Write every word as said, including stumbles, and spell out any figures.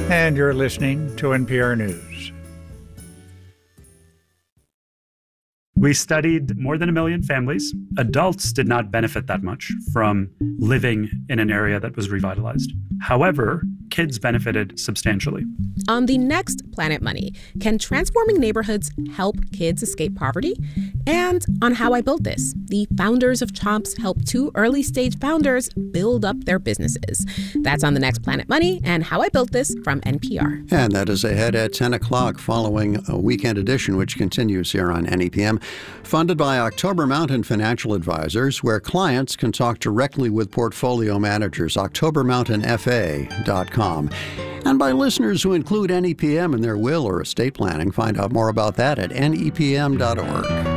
And you're listening to N P R News. We studied more than a million families. Adults did not benefit that much from living in an area that was revitalized. However, kids benefited substantially. On the next Planet Money, can transforming neighborhoods help kids escape poverty? And on How I Built This, the founders of Chomps help two early-stage founders build up their businesses. That's on the next Planet Money and How I Built This from N P R. And that is ahead at ten o'clock following a weekend edition, which continues here on N E P M. Funded by October Mountain Financial Advisors, where clients can talk directly with portfolio managers. october mountain f a dot com. And by listeners who include N E P M in their will or estate planning. Find out more about that at N E P M dot org.